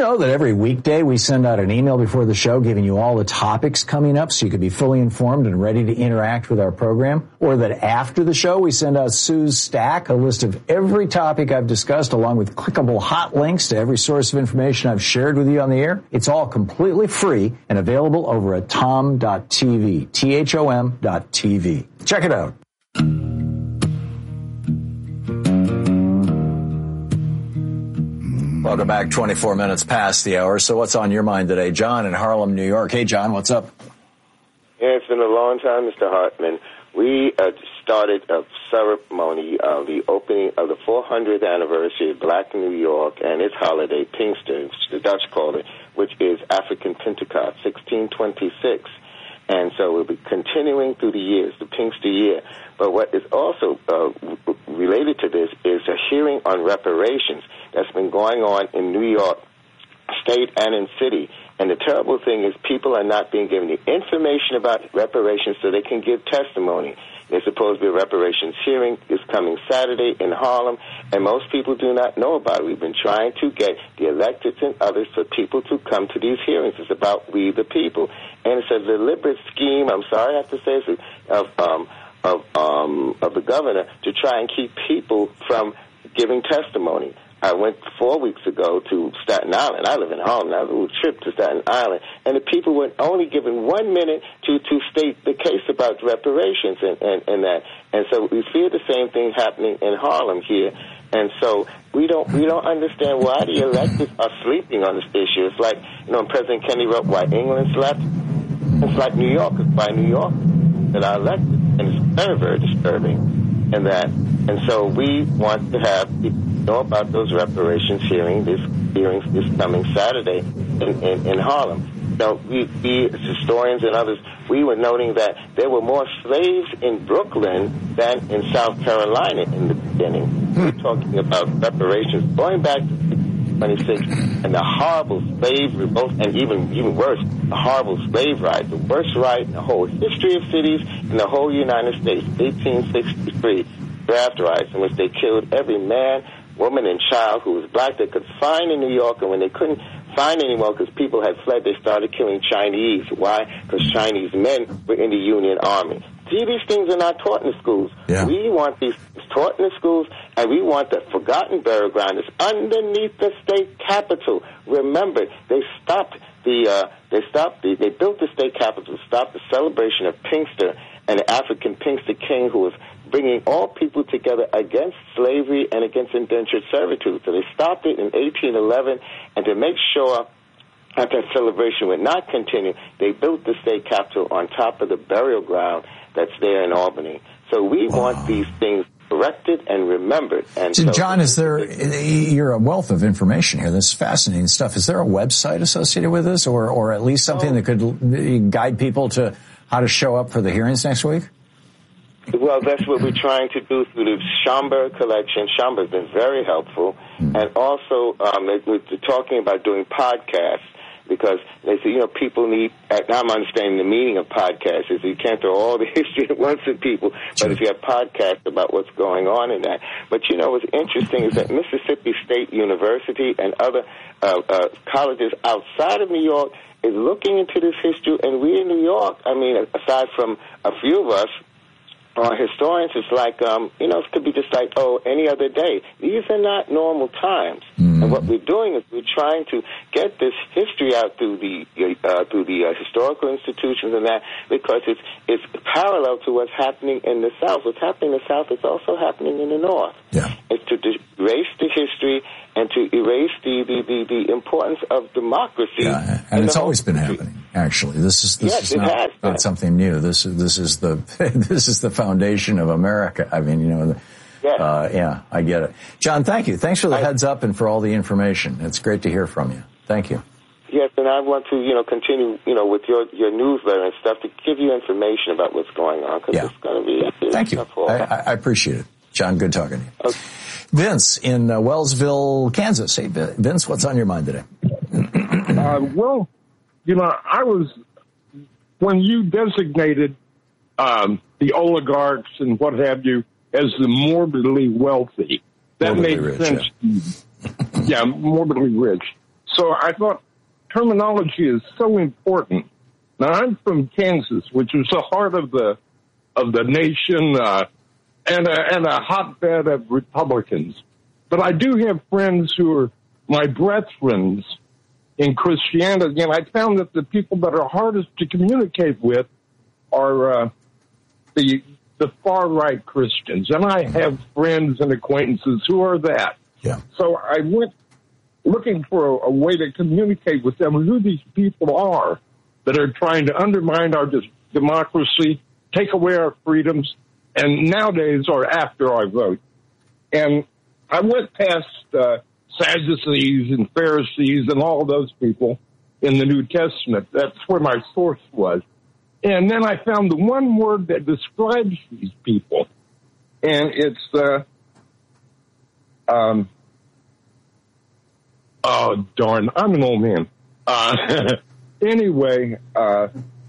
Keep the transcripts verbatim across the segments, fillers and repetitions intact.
know that every weekday we send out an email before the show giving you all the topics coming up so you can be fully informed and ready to interact with our program? Or that after the show we send out Sue's Stack, a list of every topic I've discussed along with clickable hot links to every source of information I've shared with you on the air? It's all completely free and available over at tom dot t v, T H O M dot T V. Check it out. Welcome back, twenty-four minutes past the hour. So what's on your mind today? John in Harlem, New York. Hey, John, what's up? Yeah, it's been a long time, Mister Hartman. We uh, started a ceremony of the opening of the four hundredth anniversary of Black New York and its holiday, Pinkster, which the Dutch call it, which is African Pentecost, sixteen twenty-six. And so we'll be continuing through the years, the Pinkster year. But what is also uh, related to this is a hearing on reparations that's been going on in New York State and in city. And the terrible thing is people are not being given the information about reparations so they can give testimony. There's supposed to be a reparations hearing. It's coming Saturday in Harlem, and most people do not know about it. We've been trying to get the electeds and others for people to come to these hearings. It's about we the people. And it's a deliberate scheme, I'm sorry I have to say this, of, um, of, um, of the governor to try and keep people from giving testimony. I went four weeks ago to Staten Island. I live in Harlem. I had a little trip to Staten Island. And the people were only given one minute to, to state the case about reparations and, and, and that. And so we fear the same thing happening in Harlem here. And so we don't we don't understand why the electeds are sleeping on this issue. It's like, you know, President Kennedy wrote why England slept. It's like New York. It's by New York that are elected. And it's very, very disturbing. And that, and so we want to have people know about those reparations hearings, this hearings this coming Saturday in, in, in Harlem. So we, we, as historians and others, we were noting that there were more slaves in Brooklyn than in South Carolina in the beginning. We're talking about reparations going back to twenty-six and the horrible slave revolt, and even even worse, the horrible slave ride, the worst ride in the whole history of cities in the whole United States, eighteen sixty-three draft riots in which they killed every man, woman, and child who was black they could find in New York, and when they couldn't find anyone because people had fled, they started killing Chinese. Why? Because Chinese men were in the Union Army. See, these things are not taught in the schools. Yeah. We want these taught in the schools, and we want the forgotten burial ground that's underneath the state capitol. Remember, they stopped the, uh, they stopped the, they built the state capitol to stop the celebration of Pinkster and the African Pinkster king who was bringing all people together against slavery and against indentured servitude. So they stopped it in eighteen eleven, and to make sure that that celebration would not continue, they built the state capitol on top of the burial ground that's there in Albany. So we wow. want these things corrected and remembered. And so, so John, is there, you're a wealth of information here. This is fascinating stuff. Is there a website associated with this, or, or at least something oh. that could guide people to how to show up for the hearings next week? Well, that's what we're trying to do through the Schomburg collection. Schomburg's been very helpful. Mm-hmm. And also, um, we're talking about doing podcasts because they say, you know, people need, now I'm understanding the meaning of podcasts is you can't throw all the history at once at people, but if you have podcasts about what's going on in that. But, you know, what's interesting is that Mississippi State University and other uh, uh, colleges outside of New York is looking into this history, and we in New York, I mean, aside from a few of us, Uh, historians, it's like, um, you know, it could be just like, oh, any other day. These are not normal times. Mm. And what we're doing is we're trying to get this history out through the uh, through the uh, historical institutions and that, because it's it's parallel to what's happening in the South. What's happening in the South is also happening in the North. Yeah. It's to erase the history and to erase the, the, the, the importance of democracy. Yeah, and it's always been happening. Actually, this is this yes, is not, has, not something new. This is this is the this is the foundation of America. I mean, you know, yes. uh, yeah, I get it. John, thank you. Thanks for the I, heads up and for all the information. It's great to hear from you. Thank you. Yes, and I want to, you know, continue, you know, with your, your newsletter and stuff to give you information about what's going on, because yeah. it's going to be. It's thank you. I, I appreciate it, John. Good talking to you. Okay. Vince in uh, Wellsville, Kansas. Hey, Vince, what's on your mind today? uh, well, you know, I was, when you designated um, the oligarchs and what have you as the morbidly wealthy, that morbidly made rich, sense. Yeah. yeah, morbidly rich. So I thought terminology is so important. Now, I'm from Kansas, which is the heart of the of the nation uh, and, a, and a hotbed of Republicans. But I do have friends who are my brethren in Christianity, and I found that the people that are hardest to communicate with are uh, the the far-right Christians. And I have friends and acquaintances who are that. Yeah. So I went looking for a, a way to communicate with them who these people are that are trying to undermine our dis- democracy, take away our freedoms, and nowadays are after our vote. And I went past uh, Sadducees and Pharisees and all those people in the New Testament. That's where my source was. And then I found the one word that describes these people, and it's uh, um, oh darn, I'm an old man. Uh, anyway, uh,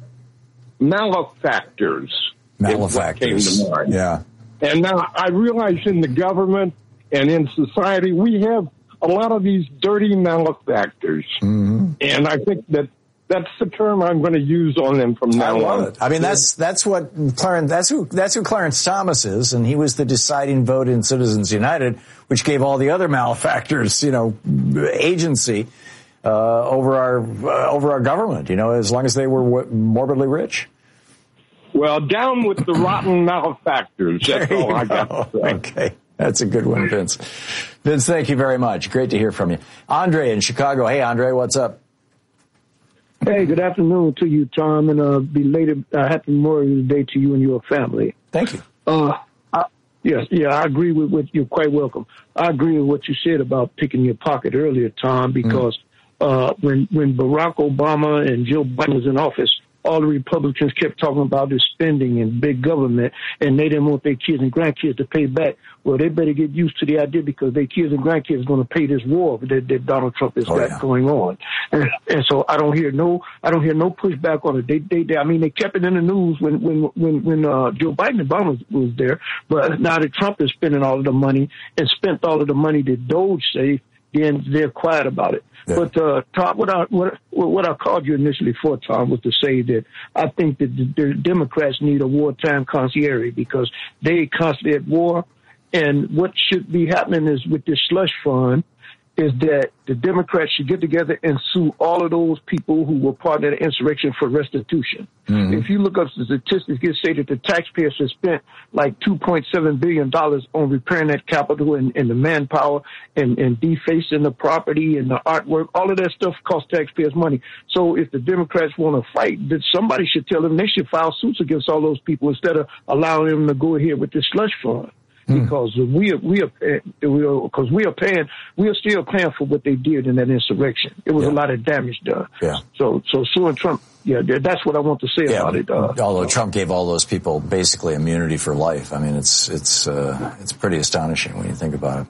malefactors. Malefactors. Came to mind. Yeah. And now I realize in the government and in society we have a lot of these dirty malefactors, mm-hmm. and I think that. That's the term I'm going to use on them from now I love on. It. I mean, that's that's what Clarence. That's who that's who Clarence Thomas is, and he was the deciding vote in Citizens United, which gave all the other malefactors, you know, agency uh, over our uh, over our government. You know, as long as they were w- morbidly rich. Well, down with the rotten malefactors. That's all I got to say. Okay. That's a good one, Vince. Vince, thank you very much. Great to hear from you. Andre in Chicago. Hey, Andre, what's up? Hey, good afternoon to you, Tom, and uh, belated uh, happy Memorial Day to you and your family. Thank you. Uh, I, yes, yeah, I agree with what you're quite welcome. I agree with what you said about picking your pocket earlier, Tom, because mm. uh, when when Barack Obama and Joe Biden was in office, all the Republicans kept talking about this spending and big government, and they didn't want their kids and grandkids to pay back. Well, they better get used to the idea because their kids and grandkids are going to pay this war that, that Donald Trump has oh, got yeah. going on. And, and so I don't hear no, I don't hear no pushback on it. They, they, they, I mean, they kept it in the news when, when, when, when uh, Joe Biden and Obama was, was there, but now that Trump is spending all of the money and spent all of the money that Doge saved, then they're quiet about it. Yeah. But, uh, Tom, what I, what, what I called you initially for, Tom, was to say that I think that the, the Democrats need a wartime concierge because they constantly at war. And what should be happening is with this slush fund is that the Democrats should get together and sue all of those people who were part of the insurrection for restitution. Mm-hmm. If you look up the statistics, it say that the taxpayers have spent like two point seven billion dollars on repairing that Capitol and, and the manpower and, and defacing the property and the artwork. All of that stuff costs taxpayers money. So if the Democrats want to fight, then somebody should tell them they should file suits against all those people instead of allowing them to go ahead with this slush fund. Because we are, we are, we are, because we are paying, we are still paying for what they did in that insurrection. It was yeah. a lot of damage done. Yeah. So, so suing Trump, yeah, that's what I want to say yeah. about it. Uh, Although Trump gave all those people basically immunity for life. I mean, it's, it's, uh, it's pretty astonishing when you think about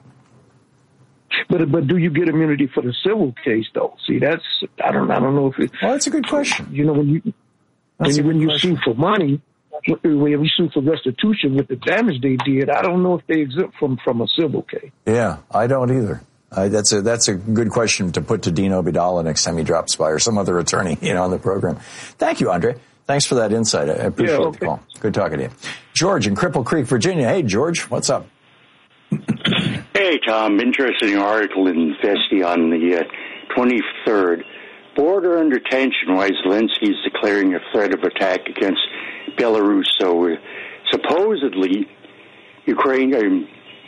it. But, but do you get immunity for the civil case though? See, that's, I don't, I don't know if it. Well, that's a good question. You know, when you, when you, when you sue for money, when we sue for restitution with the damage they did, I don't know if they exempt from, from a civil case. Yeah, I don't either. Uh, that's a that's a good question to put to Dean Obeidallah next time he drops by or some other attorney, you know, on the program. Thank you, Andre. Thanks for that insight. I appreciate yeah, okay. the call. Good talking to you. George in Cripple Creek, Virginia. Hey, George, what's up? Hey, Tom. Interesting article in Vesti on the uh, twenty-third. Border under tension, why Zelensky is declaring a threat of attack against Belarus. So uh, supposedly, Ukraine, um,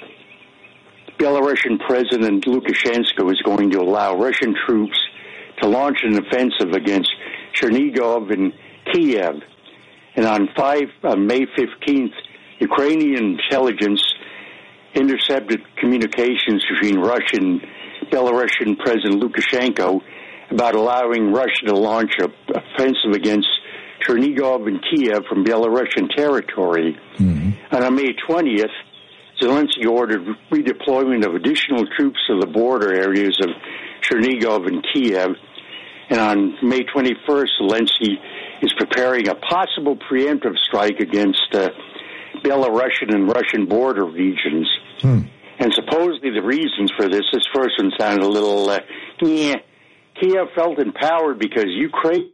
Belarusian President Lukashenko is going to allow Russian troops to launch an offensive against Chernigov and Kiev. And on five, uh, May fifteenth, Ukrainian intelligence intercepted communications between Russian Belarusian President Lukashenko about allowing Russia to launch an offensive against Chernigov and Kiev from Belarusian territory. Mm-hmm. And on May twentieth, Zelensky ordered redeployment of additional troops to the border areas of Chernigov and Kiev. And on May twenty-first, Zelensky is preparing a possible preemptive strike against uh, Belarusian and Russian border regions. Hmm. And supposedly the reasons for this, this first one sounded a little, uh, yeah, Kiev felt empowered because Ukraine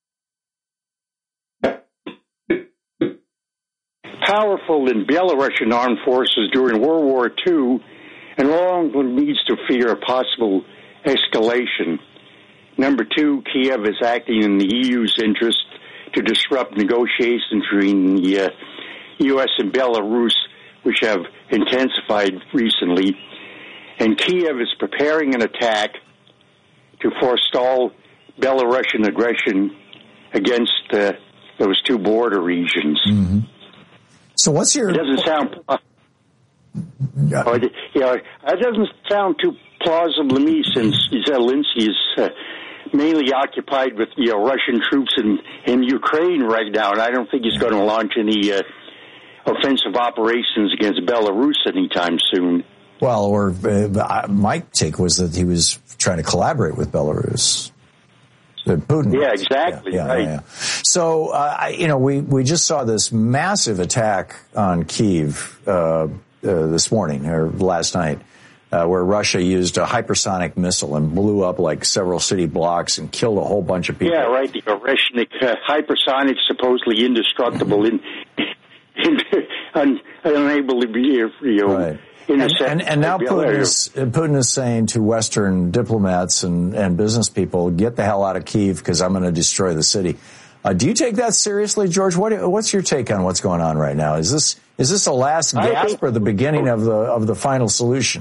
powerful in Belarusian armed forces during World War Two and long needs to fear a possible escalation. Number two, Kiev is acting in the E U's interest to disrupt negotiations between the uh, U S and Belarus, which have intensified recently. And Kiev is preparing an attack to forestall Belarusian aggression against uh, those two border regions. Mm-hmm. So what's your... It doesn't sound... Uh, yeah. uh, you know, it doesn't sound too plausible to me, since Zelensky is uh, mainly occupied with, you know, Russian troops in, in Ukraine right now, and I don't think he's going to launch any uh, offensive operations against Belarus anytime soon. Well, or uh, my take was that he was trying to collaborate with Belarus. Putin. Yeah, exactly. Yeah, yeah, right. yeah, yeah. So, uh, I, you know, we, we just saw this massive attack on Kyiv uh, uh, this morning or last night, uh, where Russia used a hypersonic missile and blew up like several city blocks and killed a whole bunch of people. Yeah, right. The Oreshnik uh, hypersonic, supposedly indestructible, in, in, un, unable to be, you know. Right. And, and, and now Putin is, Putin is saying to Western diplomats and, and business people, get the hell out of Kyiv because I'm going to destroy the city. Uh, do you take that seriously, George? What, what's your take on what's going on right now? Is this is this a last gasp or the beginning of the of the final solution?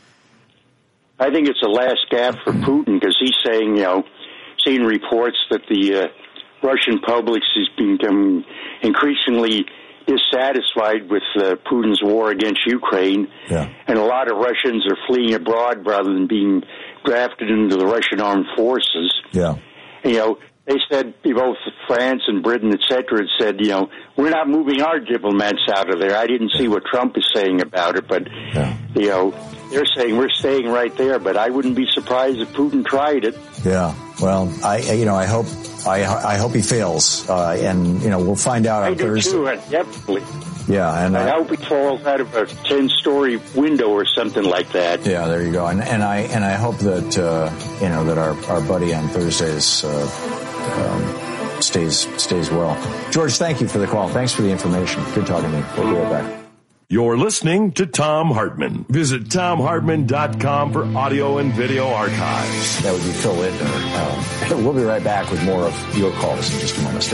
I think it's a last gasp for Putin, because he's saying, you know, seeing reports that the uh, Russian public is becoming increasingly dissatisfied with uh, Putin's war against Ukraine, yeah. and a lot of Russians are fleeing abroad rather than being drafted into the Russian armed forces. Yeah, and, you know, they said, both France and Britain, et cetera, had said, you know, we're not moving our diplomats out of there. I didn't see what Trump is saying about it, but yeah. you know, they're saying we're staying right there. But I wouldn't be surprised if Putin tried it. Yeah. Well, I you know I hope I I hope he fails, uh, and you know we'll find out on I do Thursday. too, definitely. Yeah, and I, I, I hope he falls out of a ten-story window or something like that. Yeah, there you go. And and I and I hope that uh, you know that our, our buddy on Thursdays uh, um, stays stays well. George, thank you for the call. Thanks for the information. Good talking to you. We'll be right back. You're listening to Thom Hartmann. Visit Thom Hartmann dot com for audio and video archives. That would be Phil Lindner. Um, we'll be right back with more of your calls in just a moment. Stay